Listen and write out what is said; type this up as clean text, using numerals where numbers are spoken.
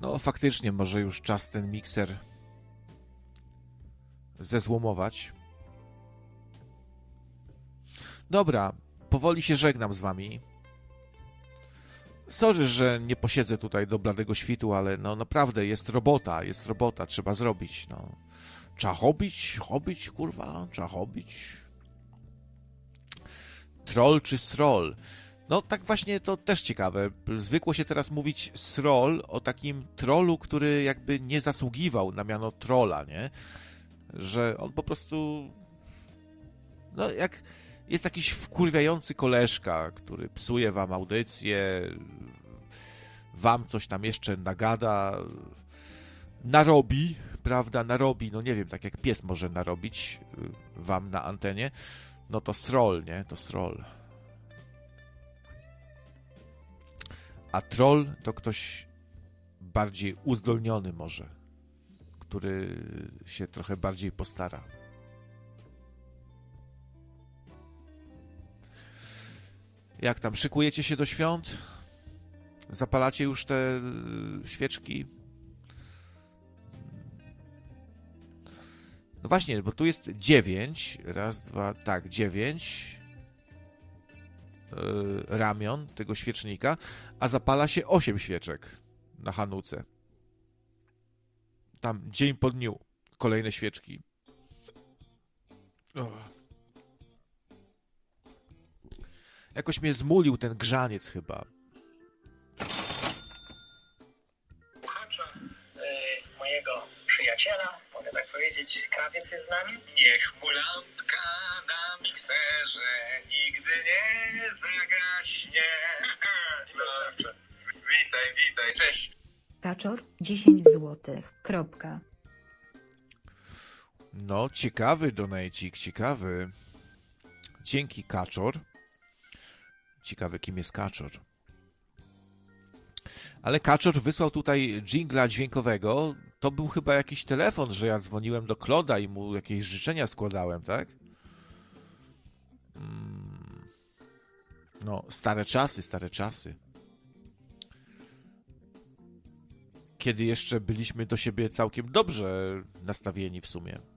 No, faktycznie, może już czas ten mikser zezłomować. Dobra, powoli się żegnam z wami. Sorry, że nie posiedzę tutaj do bladego świtu, ale no naprawdę jest robota, trzeba zrobić, no. Trzeba hobić, kurwa, trzeba hobić. Troll czy sroll? No tak właśnie, to też ciekawe. Zwykło się teraz mówić sroll o takim trollu, który jakby nie zasługiwał na miano trolla, nie? Że on po prostu... No jak jest jakiś wkurwiający koleżka, który psuje wam audycję, wam coś tam jeszcze nagada, narobi, prawda, narobi, no nie wiem, tak jak pies może narobić wam na antenie, no to sroll, nie? To sroll. A troll to ktoś bardziej uzdolniony może, który się trochę bardziej postara. Jak tam, szykujecie się do świąt? Zapalacie już te świeczki? No właśnie, bo tu jest 9. Raz, dwa, tak, 9 ramion tego świecznika, a zapala się 8 świeczek na Hanuce. Tam dzień po dniu kolejne świeczki. Jakoś mnie zmulił ten grzaniec chyba. Słuchacza mojego przyjaciela, mogę tak powiedzieć, krawiec jest z nami. Niech mu lampka na mikserze nigdy nie zagaśnie. Witaj, krawcze. Witaj, cześć. Kaczor 10 złotych. Kropka. No, ciekawy donajcik, ciekawy. Dzięki, Kaczor. Ciekawy, kim jest Kaczor. Ale Kaczor wysłał tutaj dżingla dźwiękowego. To był chyba jakiś telefon, że ja dzwoniłem do Kloda i mu jakieś życzenia składałem, tak? No, stare czasy. Kiedy jeszcze byliśmy do siebie całkiem dobrze nastawieni w sumie.